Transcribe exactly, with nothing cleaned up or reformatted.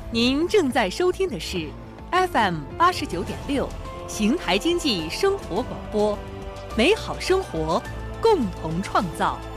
您正在收听的是 F M 八十九点六邢台经济生活广播，美好生活，共同创造。